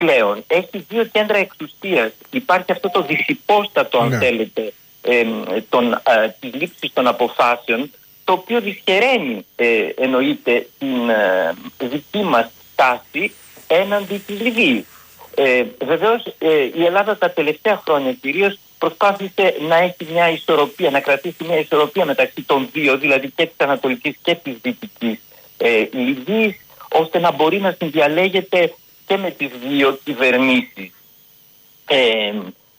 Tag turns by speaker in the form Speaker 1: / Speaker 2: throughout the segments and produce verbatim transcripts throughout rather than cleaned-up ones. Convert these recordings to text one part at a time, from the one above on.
Speaker 1: πλέον. Έχει δύο κέντρα εξουσίας. Υπάρχει αυτό το δυσυπόστατο, αν ναι. θέλετε, ε, των, ε, της λήψης των αποφάσεων, το οποίο δυσχεραίνει, ε, εννοείται, την ε, δική μας στάση έναντι της Λιβύης. Ε, βεβαίως, ε, η Ελλάδα τα τελευταία χρόνια κυρίως προσπάθησε να έχει μια ισορροπία, να κρατήσει μια ισορροπία μεταξύ των δύο, δηλαδή και της Ανατολικής και της Δυτικής ε, Λιβύης, ώστε να μπορεί να συνδιαλέγεται και με τις δύο κυβερνήσεις. Ε,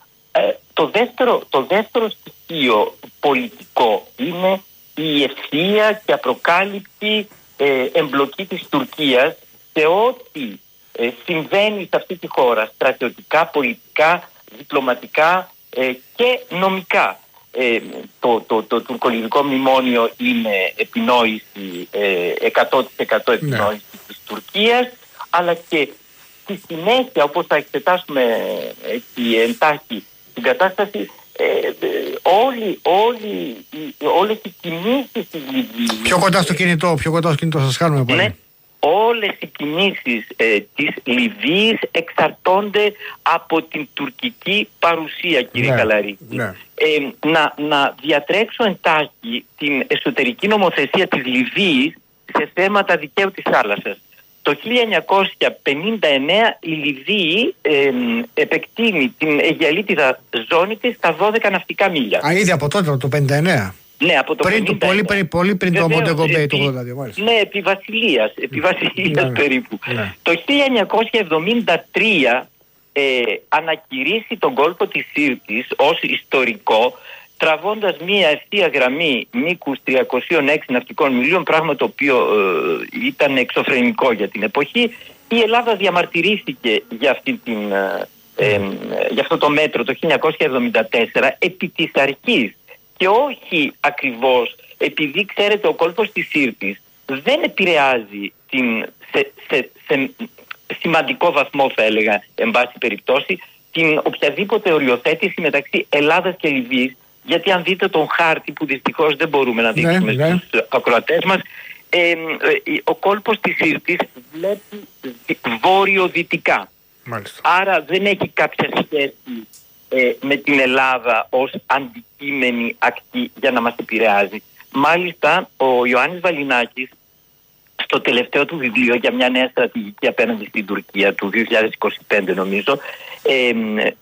Speaker 1: ε, το, δεύτερο, το δεύτερο στοιχείο πολιτικό είναι η ευθεία και απροκάλυπτη ε, εμπλοκή της Τουρκίας σε ό,τι ε, συμβαίνει σε αυτή τη χώρα, στρατιωτικά, πολιτικά, διπλωματικά ε, και νομικά. Ε, το, το, το τουρκολιβικό μνημόνιο είναι επινόηση, ε, εκατό τοις εκατό επινόηση ναι. της Τουρκίας, αλλά και στη συνέχεια, όπως θα εξετάσουμε έτσι, εντάχει την κατάσταση, ε, ε, όλοι, όλοι, όλες οι κινήσεις της Λιβύης...
Speaker 2: Πιο κοντά στο κινητό, πιο κοντά στο κινητό, σας κάνουμε πολύ. Ναι.
Speaker 1: Όλες οι κινήσεις ε, της Λιβύης εξαρτώνται από την τουρκική παρουσία, κύριε ναι, Καλαρίκη. Ναι. Ε, να, να διατρέξω εντάχει την εσωτερική νομοθεσία της Λιβύης σε θέματα δικαίου της θάλασσας. Το χίλια εννιακόσια πενήντα εννέα η Λιβύη ε, επεκτείνει την αιγιαλίτιδα ζώνη της στα δώδεκα ναυτικά μίλια.
Speaker 2: Α, ήδη από τότε, το πενήντα εννέα.
Speaker 1: Ναι, από το
Speaker 2: πριν,
Speaker 1: πενήντα εννέα.
Speaker 2: Πολύ, πολύ, πολύ πριν το Μοντεγκο Μπέι του ογδόντα δύο, μάλιστα.
Speaker 1: Ναι, επί βασιλείας, επί βασιλείας ναι, περίπου. Ναι. Το χίλια εννιακόσια εβδομήντα τρία ε, ανακηρύσσει τον κόλπο της Σύρτης ως ιστορικό, τραβώντας μία ευθεία γραμμή μήκους τριακόσια έξι ναυτικών μιλίων, πράγμα το οποίο ε, ήταν εξωφρενικό για την εποχή. Η Ελλάδα διαμαρτυρήθηκε για, αυτή την, ε, ε, για αυτό το μέτρο το χίλια εννιακόσια εβδομήντα τέσσερα επί της αρχής και όχι ακριβώς επειδή, ξέρετε, ο κόλπος της Σύρτης δεν επηρεάζει την, σε, σε, σε σημαντικό βαθμό, θα έλεγα, εν πάση περιπτώσει, την οποιαδήποτε οριοθέτηση μεταξύ Ελλάδας και Λιβύης. Γιατί αν δείτε τον χάρτη που δυστυχώς δεν μπορούμε να δείξουμε ναι, στους ναι. ακροατές μας, ε, ε, ο κόλπος της Σύρτης βλέπει βόρειο-δυτικά. Μάλιστα. Άρα δεν έχει κάποια σχέση ε, με την Ελλάδα ως αντικείμενη ακτή για να μας επηρεάζει. Μάλιστα ο Ιωάννης Βαλινάκης στο τελευταίο του βιβλίο για μια νέα στρατηγική απέναντι στην Τουρκία του δύο χιλιάδες είκοσι πέντε νομίζω, ε,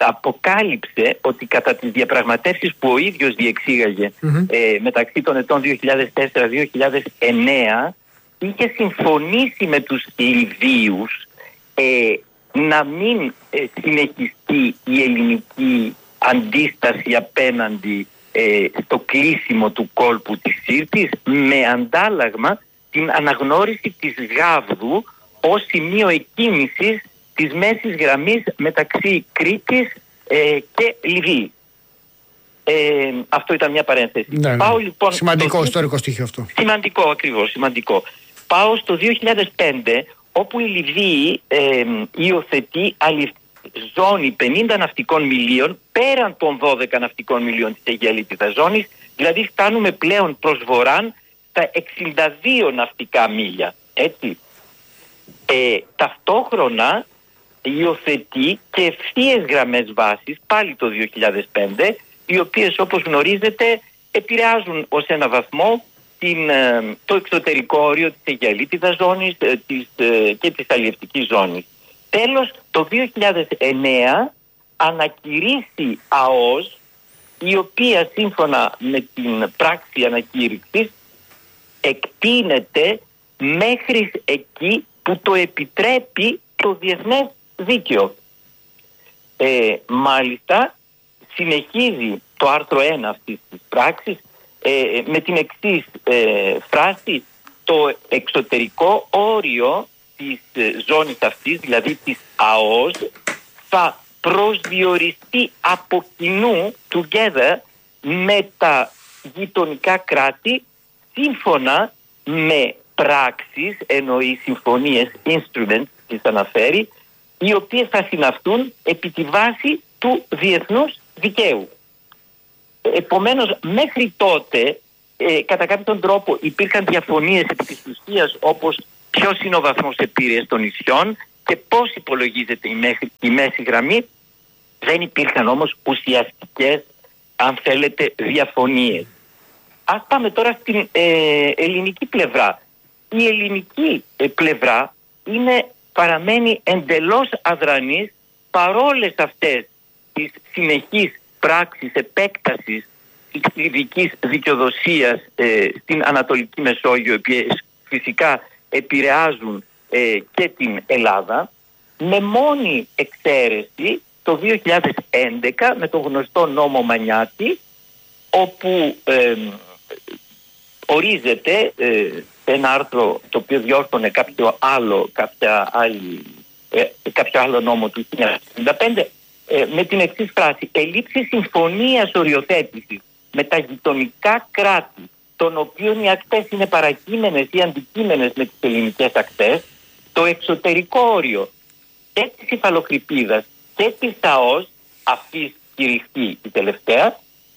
Speaker 1: αποκάλυψε ότι κατά τις διαπραγματεύσεις που ο ίδιος διεξήγαγε mm-hmm. ε, μεταξύ των ετών δύο χιλιάδες τέσσερα δύο χιλιάδες εννέα είχε συμφωνήσει με τους Λιβύους ε, να μην ε, συνεχιστεί η ελληνική αντίσταση απέναντι ε, στο κλείσιμο του κόλπου της Σύρτης, με αντάλλαγμα την αναγνώριση της Γάβδου ως σημείο εκκίνησης της μέσης γραμμής μεταξύ Κρήτης ε, και Λιβύη. Ε, αυτό ήταν μια παρένθεση.
Speaker 2: Ναι, ναι. Πάω, λοιπόν, σημαντικό το... ιστορικό στοιχείο αυτό.
Speaker 1: Σημαντικό, ακριβώς, σημαντικό. Πάω στο δύο χιλιάδες πέντε, όπου η Λιβύη ε, υιοθετεί άλλη ζώνη πενήντα ναυτικών μιλίων πέραν των δώδεκα ναυτικών μιλίων της Αιγιαλίτιδας ζώνης, δηλαδή φτάνουμε πλέον προς βορράν τα εξήντα δύο ναυτικά μίλια. Έτσι. Ε, ταυτόχρονα υιοθετεί και ευθείες γραμμές βάσης, πάλι το δύο χιλιάδες πέντε, οι οποίες, όπως γνωρίζετε, επηρεάζουν ως ένα βαθμό την, το εξωτερικό όριο της Αιγιαλίτιδας ζώνης της, και της αλλιευτικής ζώνης. Τέλος, το δύο χιλιάδες εννέα ανακηρύσσει ΑΟΣ, η οποία σύμφωνα με την πράξη ανακήρυξης εκτείνεται μέχρι εκεί που το επιτρέπει το διεθνές δίκαιο. Ε, μάλιστα, συνεχίζει το άρθρο ένα αυτής της πράξης ε, με την εξής ε, φράση: το εξωτερικό όριο της ε, ζώνης αυτής, δηλαδή της ΑΟΣ, θα προσδιοριστεί από κοινού together με τα γειτονικά κράτη σύμφωνα με πράξεις, εννοεί συμφωνίες, instruments τις αναφέρει, οι οποίες θα συναυτούν επί τη βάση του διεθνούς δικαίου. Επομένως, μέχρι τότε ε, κατά κάποιον τρόπο υπήρχαν διαφωνίες επί της ουσίας, όπως ποιος είναι ο βαθμός επίρρειας των νησιών, και πώς υπολογίζεται η μέση, η μέση γραμμή. Δεν υπήρχαν όμως ουσιαστικές, αν θέλετε, διαφωνίες. Ας πάμε τώρα στην ε, ελληνική πλευρά. Η ελληνική ε, πλευρά είναι, παραμένει εντελώς αδρανής παρόλες αυτές τις συνεχείς πράξεις επέκτασης της λιβικής δικαιοδοσίας ε, στην Ανατολική Μεσόγειο, οι οποίες φυσικά επηρεάζουν ε, και την Ελλάδα, με μόνη εξαίρεση το δύο χιλιάδες έντεκα με τον γνωστό νόμο Μανιάτη, όπου ε, ορίζεται ε, ένα άρθρο το οποίο διόρθωνε κάποιο άλλο, κάποια άλλη, ε, κάποιο άλλο νόμο του χίλια εννιακόσια ενενήντα πέντε ε, με την εξής φράση: «Ελήψη συμφωνίας οριοθέτησης με τα γειτονικά κράτη, των οποίων οι ακτές είναι παρακείμενες ή αντικείμενες με τις ελληνικές ακτές, το εξωτερικό όριο και της υφαλοκρηπίδας και της ΑΟΣ, αυτής κηρυχτεί η τελευταία,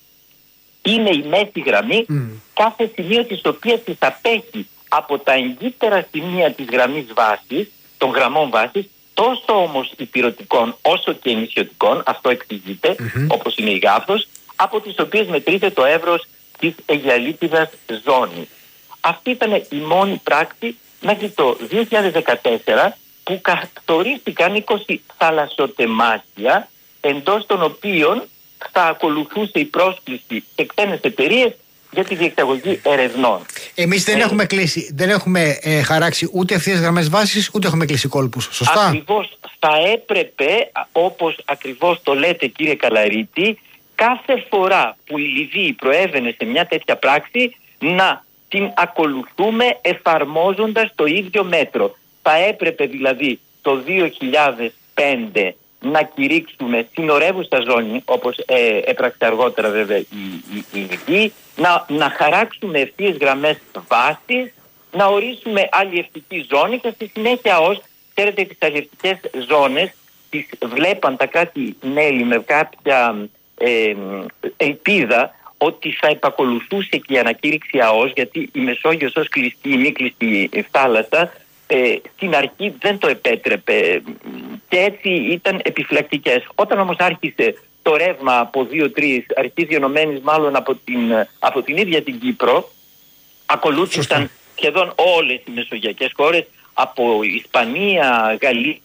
Speaker 1: είναι η μέση γραμμή, mm. κάθε σημείο της οποίας της απέχει από τα εγκύτερα σημεία της γραμμής βάσης, των γραμμών βάσης, τόσο όμως υπηρωτικών όσο και νησιωτικών», αυτό εξηγείται, mm-hmm. όπως είναι η Γάφος, από τις οποίες μετρείται το εύρος της Αιγιαλίτιδας ζώνης. Αυτή ήταν η μόνη πράξη μέχρι το δύο χιλιάδες δεκατέσσερα που καθορίστηκαν είκοσι θαλασσοτεμάχια, εντός των οποίων θα ακολουθούσε η πρόσκληση σε ξένες εταιρείες για τη διεξαγωγή ερευνών.
Speaker 2: Εμείς δεν ε, έχουμε κλείσει, δεν έχουμε ε, χαράξει ούτε ευθείες γραμμές βάσης, ούτε έχουμε κλείσει κόλπους. Σωστά.
Speaker 1: Ακριβώς, θα έπρεπε, όπως ακριβώς το λέτε κύριε Καλαρίτη, κάθε φορά που η Λιβύη προέβαινε σε μια τέτοια πράξη να την ακολουθούμε εφαρμόζοντας το ίδιο μέτρο. Θα έπρεπε δηλαδή το δύο χιλιάδες πέντε να κηρύξουμε συνορεύουσα ζώνη, όπως ε, έπραξε αργότερα βέβαια η, η, η Λιβύη, να, να χαράξουμε ευθείες γραμμές βάσης, να ορίσουμε αλλιευτική ζώνη και στη συνέχεια ως, ξέρετε, τις αλλιευτικές ζώνες τις βλέπαν τα κράτη-μέλη με κάποια ε, ελπίδα ότι θα επακολουθούσε και η ανακήρυξη ΑΟΣ, γιατί η Μεσόγειος ως κλειστή ή μη κλειστή θάλασσα ε, στην αρχή δεν το επέτρεπε και έτσι ήταν επιφυλακτικές. Όταν όμως άρχισε το ρεύμα από δύο τρεις αρχής γενομένης μάλλον από την, από την ίδια την Κύπρο, ακολούθησαν σχεδόν όλες οι μεσογειακές χώρες, από Ισπανία,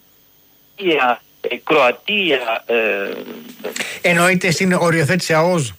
Speaker 1: Γαλλία, ε, Κροατία. Ε,
Speaker 2: Εννοείται στην οριοθέτηση ΑΟΣ.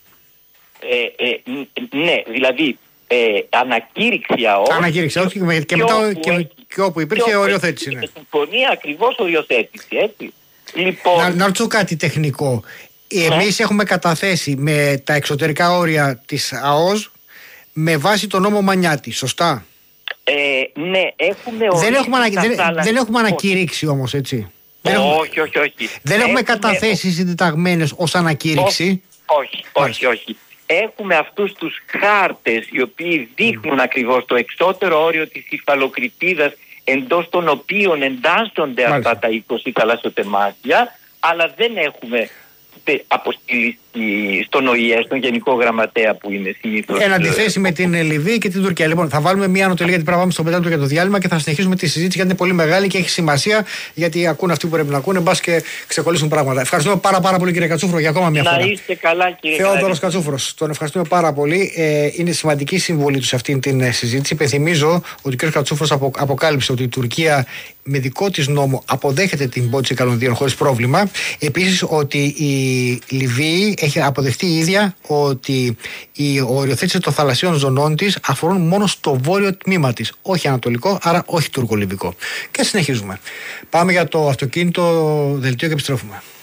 Speaker 1: Ε, ε, ναι, δηλαδή ε, ανακήρυξη ΑΟΣ.
Speaker 2: Ανακήρυξη ΑΟΣ και, και, και μετά έχει, και, και όπου υπήρχε οριοθέτηση. Ναι.
Speaker 1: Συμφωνία ακριβώς οριοθέτηση, έτσι. Λοιπόν,
Speaker 2: να, να ρωτήσω κάτι τεχνικό. Εμείς ε? έχουμε καταθέσει με τα εξωτερικά όρια της ΑΟΣ με βάση το νόμο Μανιάτη, σωστά?
Speaker 1: Ε, ναι, έχουμε
Speaker 2: δεν έχουμε, ανα, δεν, δεν έχουμε ανακηρύξει όμως, έτσι.
Speaker 1: Όχι,
Speaker 2: έχουμε,
Speaker 1: όχι, όχι, όχι.
Speaker 2: Δεν έχουμε, έχουμε καταθέσει συντεταγμένες ως ανακήρυξη.
Speaker 1: Όχι, όχι, όχι. Έχουμε αυτούς τους χάρτες οι οποίοι δείχνουν mm. ακριβώς το εξώτερο όριο της υφαλοκρηπίδας, εντός των οποίων εντάσσονται Μάλιστα. αυτά τα είκοσι θαλασσοτεμάχια, αλλά δεν έχουμε αποστείλει στον ΟΗΕ, στον Γενικό Γραμματέα που είναι συνήθως.
Speaker 2: Εν αντιθέσει με την Λιβύη και την Τουρκία. Λοιπόν, θα βάλουμε μία ανωτελεία γιατί πρέπει να πάμε στο πεντάλεπτο για το διάλειμμα και θα συνεχίσουμε τη συζήτηση γιατί είναι πολύ μεγάλη και έχει σημασία γιατί ακούν αυτοί που πρέπει να ακούνε, μπας και ξεκολλήσουν πράγματα. Ευχαριστούμε πάρα, πάρα πολύ κύριε Κατσούφρο για ακόμα μια φορά.
Speaker 1: Να είστε καλά κύριε
Speaker 2: Θεόδωρος Κατσούφρος. Τον ευχαριστούμε πάρα πολύ. Ε, είναι σημαντική συμβολή του σε αυτήν την συζήτηση. Υπενθυμίζω ότι ο κύριος Κατσούφρος απο, αποκάλυψε ότι η Τουρκία με δικό της νόμο αποδέχεται την πώληση καλωδίων χωρίς πρόβλημα. Επίσης ότι η Λιβύη έχει αποδεχτεί η ίδια ότι η οριοθέτηση των θαλασσίων ζωνών της αφορούν μόνο στο βόρειο τμήμα της, όχι ανατολικό, άρα όχι τουρκολιβικό. Και συνεχίζουμε. Πάμε για το αυτοκίνητο δελτίο και επιστρέφουμε.